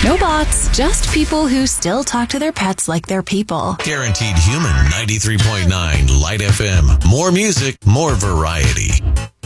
No bots, just people who still talk to their pets like they're people. Guaranteed Human 93.9 Light FM. More music, more variety.